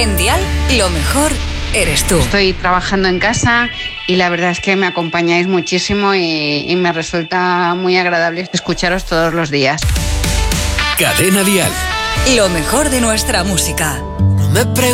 En Dial, lo mejor eres tú. Estoy trabajando en casa y la verdad es que me acompañáis muchísimo y me resulta muy agradable escucharos todos los días. Cadena Dial. Lo mejor de nuestra música. No me